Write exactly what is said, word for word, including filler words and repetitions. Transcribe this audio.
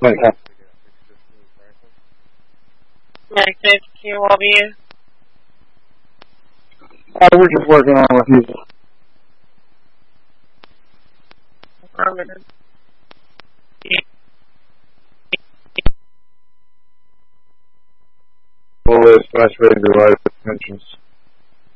Okay. Medic Q, what are you? Uh, we're just working on with you. Well, it's nice ready to write attentions.